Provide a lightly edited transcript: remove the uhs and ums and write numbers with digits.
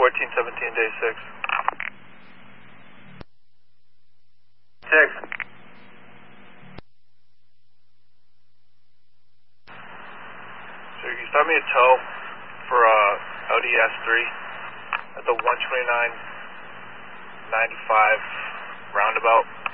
1417, day 6. 6. So you start me a tow for Audi S3 at the 129.95 roundabout.